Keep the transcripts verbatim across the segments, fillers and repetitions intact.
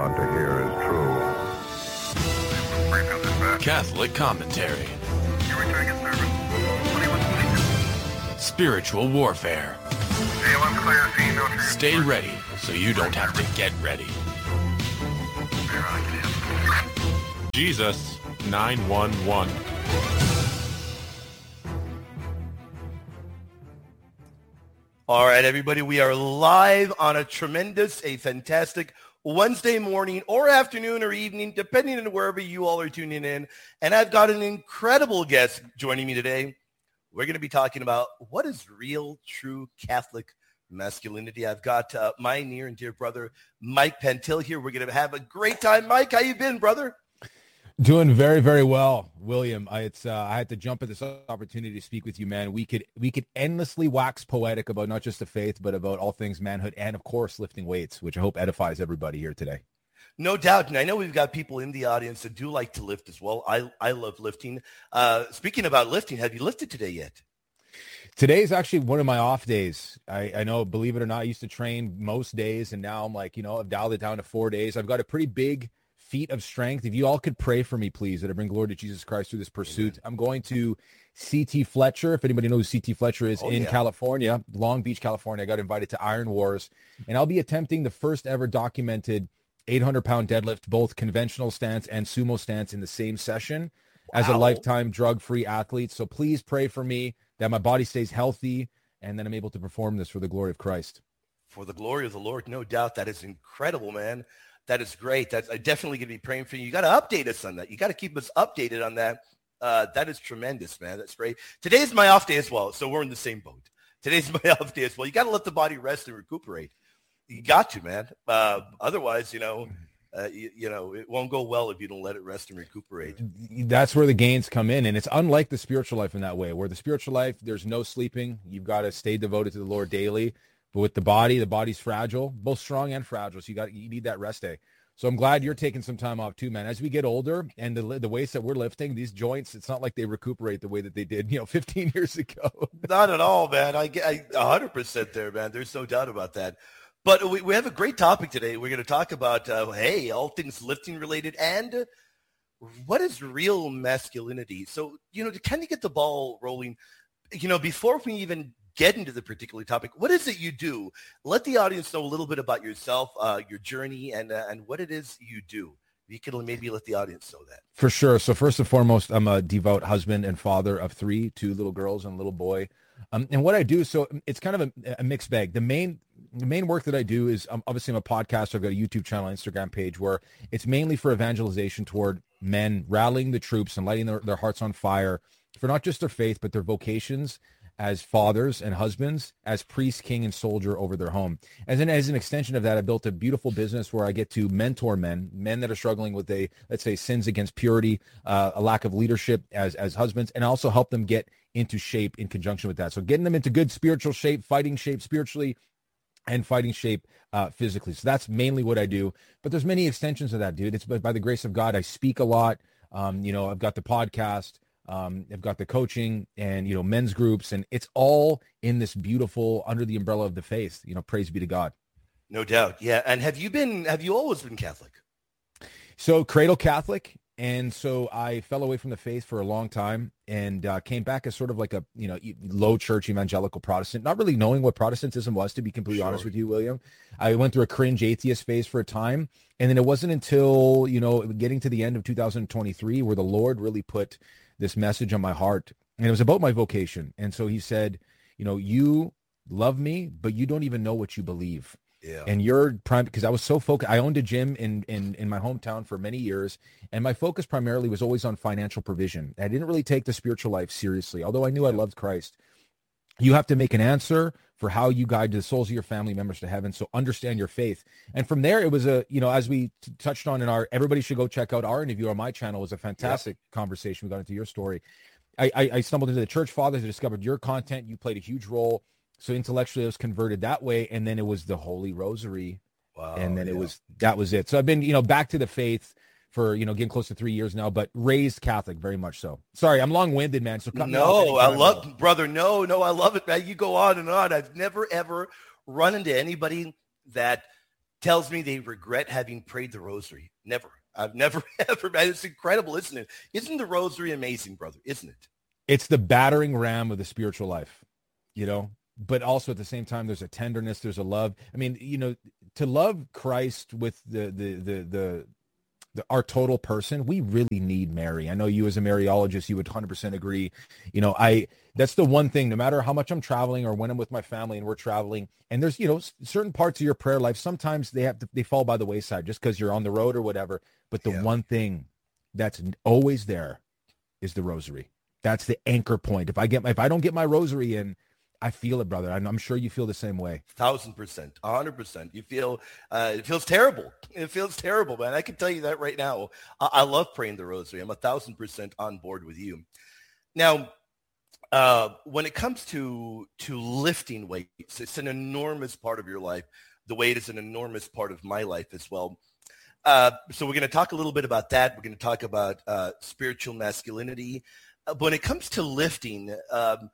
want to hear is true. Catholic commentary. Spiritual warfare. Stay ready so you don't have to get ready. Jesus nine one one. All right, everybody, we are live on a tremendous, a fantastic Wednesday morning or afternoon or evening, depending on wherever you all are tuning in. And I've got an incredible guest joining me today. We're going to be talking about what is real, true Catholic masculinity. I've got uh, my near and dear brother, Mike Pentil here. We're going to have a great time. Mike, how you been, brother? Doing very, very well, William. I, it's uh, I had to jump at this opportunity to speak with you, man. We could we could endlessly wax poetic about not just the faith, but about all things manhood and, of course, lifting weights, which I hope edifies everybody here today. No doubt. And I know we've got people in the audience that do like to lift as well. I, I love lifting. Uh, speaking about lifting, have you lifted today yet? Today is actually one of my off days. I, I know, believe it or not, I used to train most days, and now I'm like, you know, I've dialed it down to four days. I've got a pretty big feat of strength. If you all could pray for me, please, that I bring glory to Jesus Christ through this pursuit. Amen. I'm going to C T Fletcher. If anybody knows who C T Fletcher is, oh, in yeah. California, Long Beach, California. I got invited to Iron Wars, and I'll be attempting the first ever documented eight hundred pound deadlift, both conventional stance and sumo stance in the same session. Wow. As a lifetime drug-free athlete. So please pray for me that my body stays healthy and that I'm able to perform this for the glory of Christ. For the glory of the Lord, no doubt. That is incredible, man. That is great. That's I definitely going to be praying for you. You got to update us on that. You got to keep us updated on that. Uh, that is tremendous, man. That's great. Today's my off day as well, so we're in the same boat. Today's my off day as well. You got to let the body rest and recuperate. You got to, man. Uh, otherwise, you know, uh, you, you know, it won't go well if you don't let it rest and recuperate. That's where the gains come in, and it's unlike the spiritual life in that way, where the spiritual life, there's no sleeping. You've got to stay devoted to the Lord daily. But with the body, the body's fragile, both strong and fragile. So you got you need that rest day. So I'm glad you're taking some time off too, man. As we get older and the the weights that we're lifting, these joints, it's not like they recuperate the way that they did, you know, fifteen years ago. Not at all, man. I get I, one hundred percent there, man. There's no doubt about that. But we, we have a great topic today. We're going to talk about, uh, hey, all things lifting related and what is real masculinity. So, you know, to kind of get the ball rolling, you know, before we even get into the particular topic, what is it you do? Let the audience know a little bit about yourself, uh, your journey, and uh, and what it is you do. You can maybe let the audience know that. For sure. So first and foremost, I'm a devout husband and father of three, two little girls and a little boy. Um, and what I do, so it's kind of a, a mixed bag. The main the main work that I do is, um, obviously I'm a podcaster. I've got a YouTube channel, Instagram page, where it's mainly for evangelization toward men, rallying the troops and lighting their, their hearts on fire for not just their faith, but their vocations as fathers and husbands, as priest, king, and soldier over their home. And then as an extension of that, I built a beautiful business where I get to mentor men, men that are struggling with a, let's say, sins against purity, uh, a lack of leadership as, as husbands, and also help them get into shape in conjunction with that. So getting them into good spiritual shape, fighting shape spiritually, and fighting shape uh, physically. So that's mainly what I do. But there's many extensions of that, dude. It's by the grace of God. I speak a lot. Um, you know, I've got the podcast. Um, I've got the coaching and, you know, men's groups, and it's all in this beautiful, under the umbrella of the faith, you know, praise be to God. No doubt. Yeah. And have you been, have you always been Catholic? So cradle Catholic. And so I fell away from the faith for a long time and uh, came back as sort of like a, you know, low church evangelical Protestant, not really knowing what Protestantism was, to be completely sure. honest with you, William. I went through a cringe atheist phase for a time. And then it wasn't until, you know, getting to the end of two thousand twenty-three where the Lord really put this message on my heart, and it was about my vocation. And so he said, you know, you love me, but you don't even know what you believe. Yeah. And you're prime, because I was so focused. I owned a gym in, in, in my hometown for many years, and my focus primarily was always on financial provision. I didn't really take the spiritual life seriously, although I knew I loved Christ. You have to make an answer for how you guide the souls of your family members to heaven. So understand your faith. And from there, it was a, you know, as we t- touched on in our, everybody should go check out our interview on my channel. It was a fantastic yeah. conversation. We got into your story. I, I, I stumbled into the church fathers. I discovered your content. You played a huge role. So intellectually, I was converted that way. And then it was the Holy Rosary. Wow. And then yeah. it was, that was it. So I've been, you know, back to the faith for, you know, getting close to three years now, but raised Catholic, very much so. Sorry, I'm long-winded, man. So cut me off No, I love, now. brother. No, no, I love it, man. You go on and on. I've never, ever run into anybody that tells me they regret having prayed the rosary. Never. I've never, ever. Man, it's incredible, isn't it? Isn't the rosary amazing, brother? Isn't it? It's the battering ram of the spiritual life, you know, but also at the same time, there's a tenderness, there's a love. I mean, you know, to love Christ with the, the, the, the, the our total person, we really need Mary. I know you as a Mariologist, you would one hundred percent agree. You know, I, that's the one thing, no matter how much I'm traveling or when I'm with my family and we're traveling, and there's, you know, certain parts of your prayer life, sometimes they have to, they fall by the wayside just because you're on the road or whatever. But the yeah. one thing that's always there is the rosary. That's the anchor point. If I get my, if I don't get my rosary in, I feel it, brother. I'm, I'm sure you feel the same way. Thousand percent, a hundred percent. You feel, uh, it feels terrible. It feels terrible, man. I can tell you that right now. I, I love praying the rosary. I'm a thousand percent on board with you. Now, uh, when it comes to, to lifting weights, it's an enormous part of your life. The weight is an enormous part of my life as well. Uh, so we're going to talk a little bit about that. We're going to talk about uh, spiritual masculinity. Uh, when it comes to lifting, um,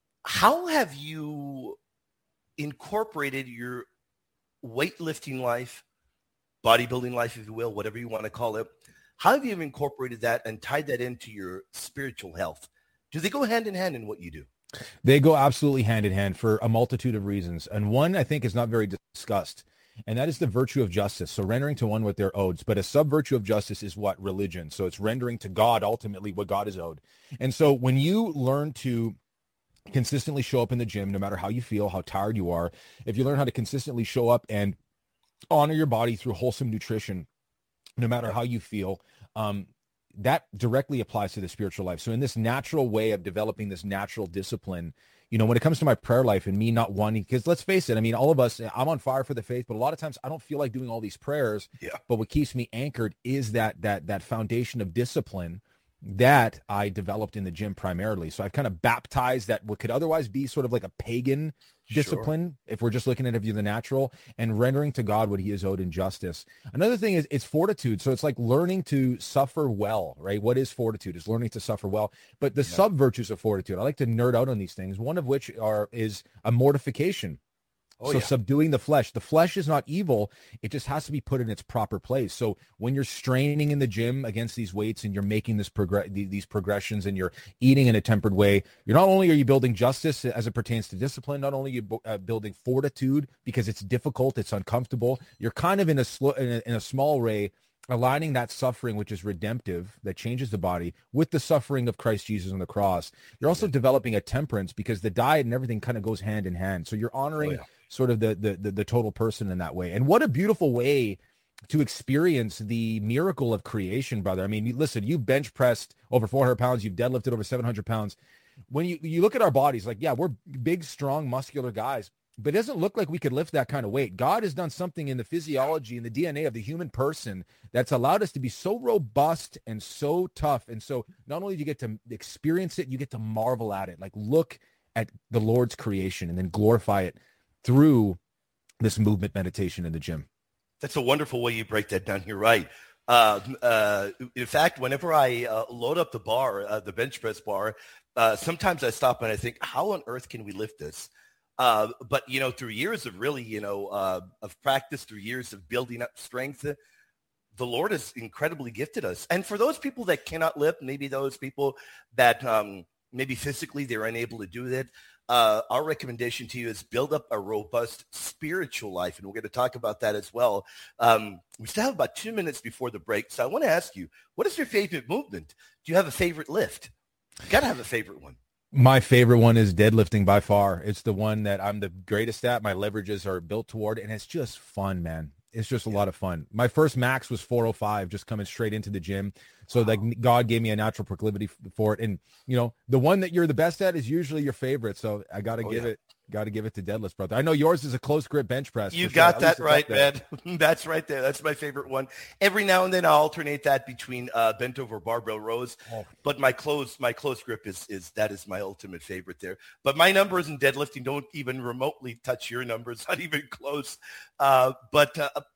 how have you incorporated your weightlifting life, bodybuilding life, if you will, whatever you want to call it? How have you incorporated that and tied that into your spiritual health? Do they go hand in hand in what you do? They go absolutely hand in hand for a multitude of reasons. And one, I think, is not very discussed, and that is the virtue of justice. So rendering to one what they're owed. But a sub-virtue of justice is what? Religion. So it's rendering to God ultimately what God is owed. And so when you learn to consistently show up in the gym, no matter how you feel, how tired you are, if you learn how to consistently show up and honor your body through wholesome nutrition, no matter how you feel, um, that directly applies to the spiritual life. So in this natural way of developing this natural discipline, you know, when it comes to my prayer life and me not wanting, because let's face it, I mean, all of us, I'm on fire for the faith, but a lot of times I don't feel like doing all these prayers. Yeah. But what keeps me anchored is that that that foundation of discipline that I developed in the gym primarily. So I've kind of baptized that what could otherwise be sort of like a pagan discipline, sure, if we're just looking at it via the natural, and rendering to God what he is owed in justice. Another thing is it's fortitude. So it's like learning to suffer well, right? What is fortitude? Is learning to suffer well. But the yeah. sub virtues of fortitude, I like to nerd out on these things. One of which are is a mortification. Oh, so yeah. subduing the flesh. The flesh is not evil. It just has to be put in its proper place. So when you're straining in the gym against these weights and you're making this progress, these progressions, and you're eating in a tempered way, you're not only are you building justice as it pertains to discipline, not only are you uh, building fortitude because it's difficult, it's uncomfortable. You're kind of in a, sl- in a in a small way aligning that suffering, which is redemptive, that changes the body, with the suffering of Christ Jesus on the cross. You're also yeah. developing a temperance because the diet and everything kind of goes hand in hand. So you're honoring oh, yeah. sort of the, the the the total person in that way. And what a beautiful way to experience the miracle of creation, brother. I mean, you, listen, you bench pressed over four hundred pounds, you've deadlifted over seven hundred pounds. When you, you look at our bodies, like, yeah, we're big, strong, muscular guys, but it doesn't look like we could lift that kind of weight. God has done something in the physiology and the D N A of the human person that's allowed us to be so robust and so tough. And so not only do you get to experience it, you get to marvel at it. Like, look at the Lord's creation and then glorify it through this movement meditation in the gym. That's a wonderful way you break that down. You're right. Uh, uh, in fact, whenever I uh, load up the bar, uh, the bench press bar, uh, sometimes I stop and I think, how on earth can we lift this? Uh, but, you know, through years of really, you know, uh, of practice, through years of building up strength, the Lord has incredibly gifted us. And for those people that cannot lift, maybe those people that um, maybe physically they're unable to do that, uh, our recommendation to you is build up a robust spiritual life. And we're going to talk about that as well. Um, we still have about two minutes before the break. So I want to ask you, what is your favorite movement? Do you have a favorite lift? You got to have a favorite one. My favorite one is deadlifting by far. It's the one that I'm the greatest at. My leverages are built toward, and it's just fun, man. It's just a yeah. lot of fun. My first max was four oh five, just coming straight into the gym. So wow. like God gave me a natural proclivity for it. And, you know, the one that you're the best at is usually your favorite. So I got to oh, give yeah. it. Got to give it to deadlifts, brother. I know yours is a close grip bench press. You got sure. that right, man. That's right there. That's my favorite one. Every now and then I alternate that between uh, bent over barbell rows, oh. but my close my close grip is is that is my ultimate favorite there. But my numbers in deadlifting don't even remotely touch your numbers, not even close. Uh, but uh,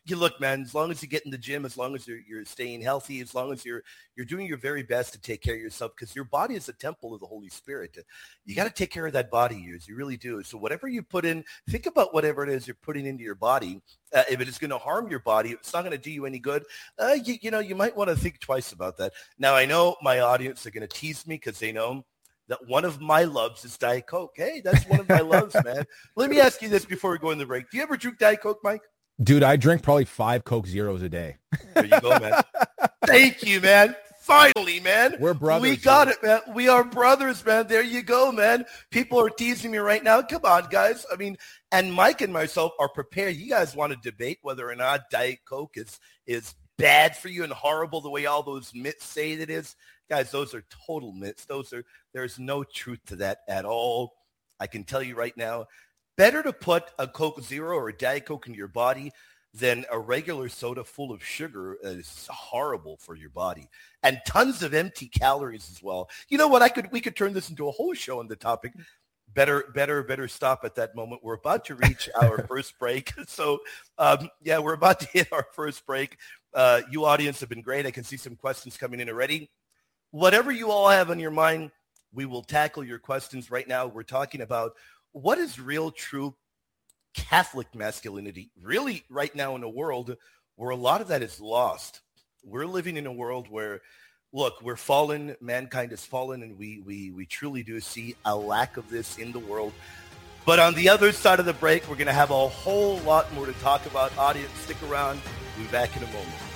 you look, man, as long as you get in the gym, as long as you're, you're staying healthy, as long as you're you're doing your very best to take care of yourself, because your body is a temple of the Holy Spirit. You got to take care of that body of yours. You really do. So whatever you put in, think about whatever it is you're putting into your body. Uh, if it is going to harm your body, if it's not going to do you any good, uh, you, you know, you might want to think twice about that. Now, I know my audience are going to tease me because they know that one of my loves is Diet Coke. Hey, that's one of my loves, man. Let me ask you this before we go in the break. Do you ever drink Diet Coke, Mike? Dude, I drink probably five Coke Zeros a day. There you go, man. Thank you, man. Finally, man. We're brothers. We got dude. it, man. We are brothers, man. There you go, man. People are teasing me right now. Come on, guys. I mean, and Mike and myself are prepared. You guys want to debate whether or not Diet Coke is, is bad for you and horrible the way all those myths say it is. Guys, those are total myths. Those are, there's no truth to that at all. I can tell you right now, better to put a Coke Zero or a Diet Coke in your body than a regular soda full of sugar. Is horrible for your body, and tons of empty calories as well. You know what? I could we could turn this into a whole show on the topic. Better, better, better stop at that moment. We're about to reach our first break. So, um, yeah, we're about to hit our first break. Uh, you audience have been great. I can see some questions coming in already. Whatever you all have on your mind, we will tackle your questions right now. We're talking about what is real, true Catholic masculinity really right now in a world where a lot of that is lost. We're living in a world where, look, we're fallen, mankind is fallen, and we we we truly do see a lack of this in the world. But on the other side of the break, we're going to have a whole lot more to talk about. Audience, stick around. We'll be back in a moment.